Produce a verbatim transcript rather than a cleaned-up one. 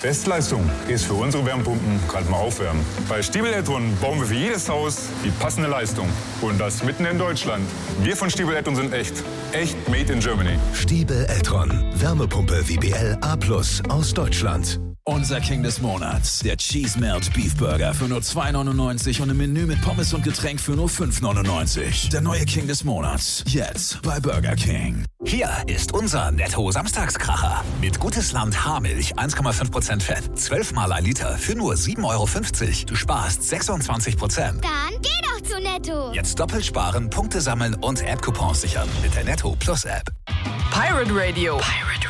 Bestleistung ist für unsere Wärmepumpen gerade mal aufwärmen. Bei Stiebel Eltron bauen wir für jedes Haus die passende Leistung. Und das mitten in Deutschland. Wir von Stiebel Eltron sind echt. Echt made in Germany. Stiebel Eltron. Wärmepumpe W B L A plus aus Deutschland. Unser King des Monats, der Cheese Melt Beef Burger für nur zwei neunundneunzig und ein Menü mit Pommes und Getränk für nur fünf neunundneunzig. Der neue King des Monats, jetzt bei Burger King. Hier ist unser Netto-Samstagskracher. Mit Gutes Land Haarmilch, eins Komma fünf Prozent Fett, zwölf Mal ein Liter für nur sieben Euro fünfzig. Du sparst sechsundzwanzig Prozent. Dann geh doch zu Netto. Jetzt doppelt sparen, Punkte sammeln und App-Coupons sichern mit der Netto Plus App. Pirate Radio. Pirate